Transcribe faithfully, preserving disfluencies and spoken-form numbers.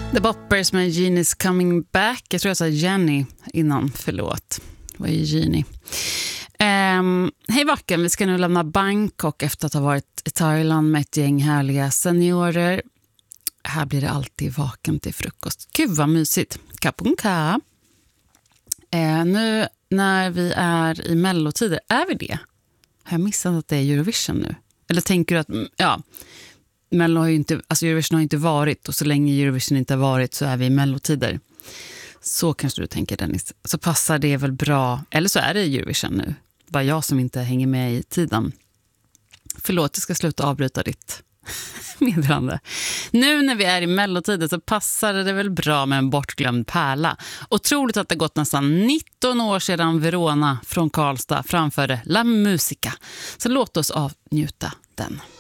The Boppers med Genie's Coming Back. Jag tror jag sa Jenny innan, förlåt. Det var ju Genie. Um, Hej Vacken, vi ska nu lämna Bangkok efter att ha varit i Thailand med ett gäng härliga seniorer. Här blir det alltid vaken till frukost. Gud vad mysigt. Kapunka. Uh, nu när vi är i mellotider, är vi det? Har jag missat att det är Eurovision nu? Eller tänker du att, ja... Mello har ju inte, alltså Eurovision har inte varit, och så länge Eurovision inte har varit så är vi i mellotider. Så kanske du tänker, Dennis. Så passar det väl bra, eller så är det Eurovision nu. Bara jag som inte hänger med i tiden. Förlåt, jag ska sluta avbryta ditt meddelande. Nu när vi är i mellotider så passar det väl bra med en bortglömd pärla. Otroligt att det gått nästan nitton år sedan Verona från Karlstad framförde La Musica. Så låt oss avnjuta den.